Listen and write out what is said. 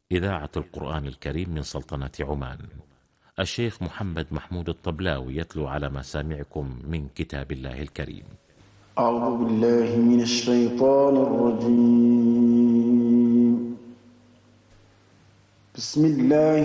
إذاعة القرآن الكريم من سلطنة عمان. الشيخ محمد محمود الطبلاوي يتلو على مسامعكم من كتاب الله الكريم. أعوذ بالله من الشيطان الرجيم. بسم الله